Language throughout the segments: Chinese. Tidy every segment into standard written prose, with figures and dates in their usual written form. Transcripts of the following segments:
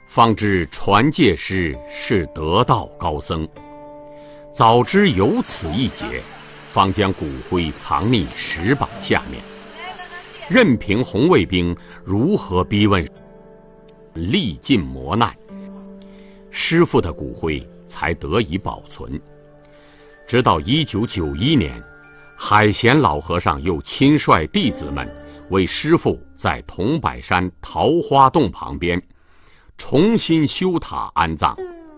方知传戒师是得道高僧。早知有此一劫，方将骨灰藏匿石板下面，任凭红卫兵如何逼问，历尽磨难，师父的骨灰才得以保存。直到1991年，海贤老和尚又亲率弟子们为师父在桐柏山桃花洞旁边重新修塔安葬。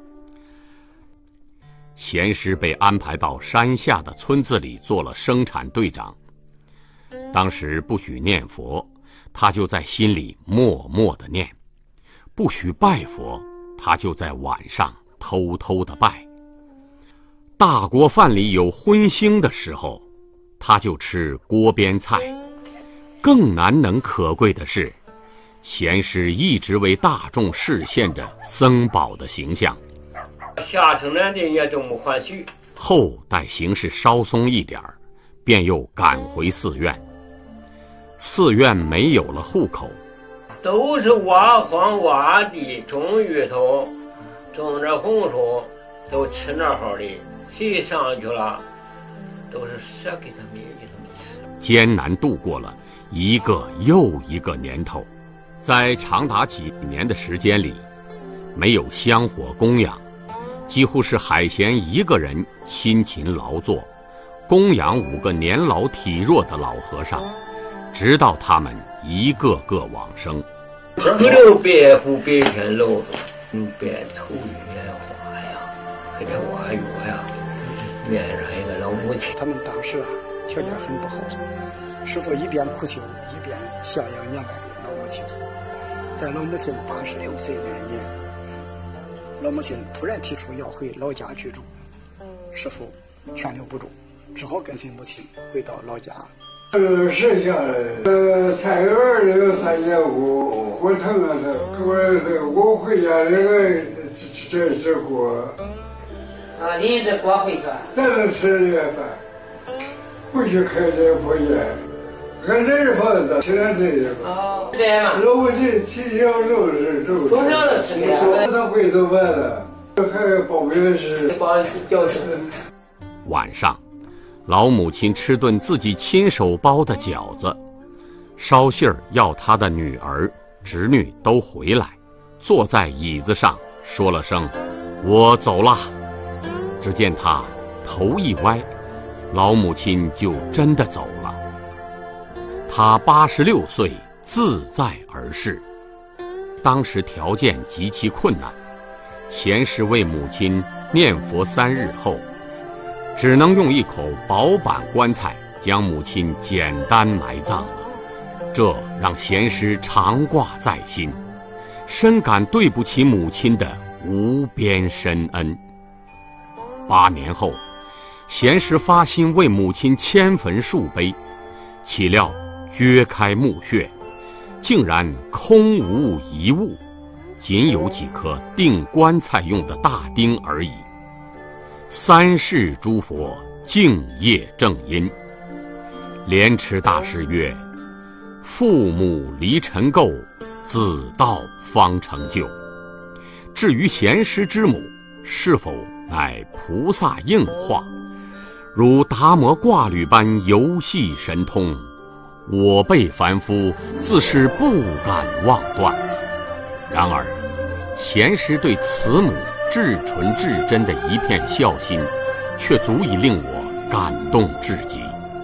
贤师被安排到山下的村子里做了生产队长。当时不许念佛，他就在心里默默地念；不许拜佛，他就在晚上偷偷地拜。大锅饭里有荤腥的时候，他就吃锅边菜。更难能可贵的是，贤师一直为大众示现着僧宝的形象。 下城南的也都没还许。 后待形势稍松一点儿，便又赶回寺院。寺院没有了户口， 都是挖荒挖地，种芋头，种着红薯，都吃那好的。谁上去了，都是舍给他们吃。 艰难度过了一个又一个年头，在长达几年的时间里，没有香火供养，几乎是海贤一个人辛勤劳作，供养5个年老体弱的老和尚，直到他们一个个往生。 不留白虎白天露，白头月花呀，给这挖月呀，面上一个老母亲。 他们当时条件很不好，师父一边苦修，一边孝养年迈的老母亲。在老母亲86岁那年，老母亲突然提出要回老家居住，师父劝留不住，只好跟随母亲回到老家。 剩下的菜园里有3节骨，我疼啊我回家那个这锅。 啊，你这锅回去了？ 咱能吃这个饭，不许开这破烟，俺这是房子，吃点这个。 哦，这样嘛。 老母亲起小肉是肉， 从小就吃这个。 他回头完了，还包面是包饺子。 晚上，老母亲吃顿自己亲手包的饺子，捎信儿要她的女儿、侄女都回来，坐在椅子上说了声“我走了”。只见他头一歪，老母亲就真的走了。他86岁自在而逝。当时条件极其困难，贤师为母亲念佛3日后，只能用一口薄板棺材将母亲简单埋葬了。这让贤师常挂在心，深感对不起母亲的无边深恩。8年后，贤师发心为母亲迁坟树碑，岂料掘开墓穴，竟然空无一物，仅有几颗钉棺材用的大钉而已。3世诸佛敬业正因。莲池大师曰：父母离尘垢，子道方成就。至于贤师之母是否乃菩萨应化，如达摩挂履般游戏神通，我辈凡夫自是不敢妄断。然而贤师对慈母至纯至真的一片孝心，却足以令我感动至极。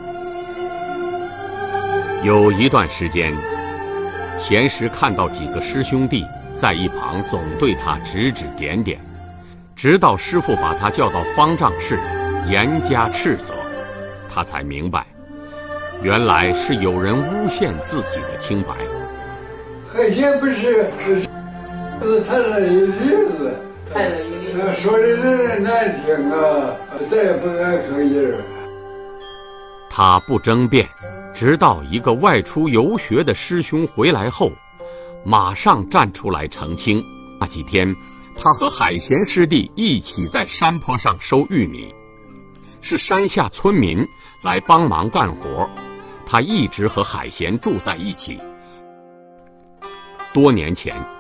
有一段时间，贤师看到几个师兄弟在一旁总对他指指点点，直到师父把他叫到方丈室严加斥责，他才明白，原来是有人诬陷自己的清白。 海鲜不是谈了一例子，说的人难听啊，再也不敢吭音。 他不争辩，直到一个外出游学的师兄回来后，马上站出来澄清。那几天他和海贤师弟一起在山坡上收玉米，是山下村民来帮忙干活，他一直和海贤住在一起。多年前